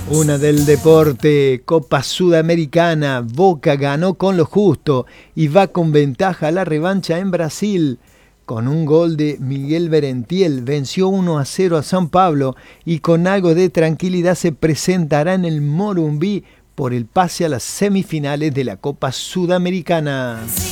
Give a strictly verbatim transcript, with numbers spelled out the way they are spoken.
Una del deporte, Copa Sudamericana, Boca ganó con lo justo y va con ventaja a la revancha en Brasil. Con un gol de Miguel Berentiel venció uno a cero a San Pablo y con algo de tranquilidad se presentará en el Morumbí por el pase a las semifinales de la Copa Sudamericana.